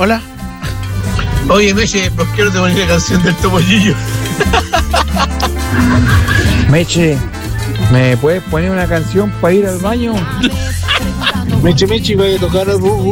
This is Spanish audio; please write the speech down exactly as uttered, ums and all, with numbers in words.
Hola. Oye, Meche, ¿por qué no te pones la canción del Topollillo? Meche, ¿me puedes poner una canción para ir al baño? Meche, Meche, vaya a tocar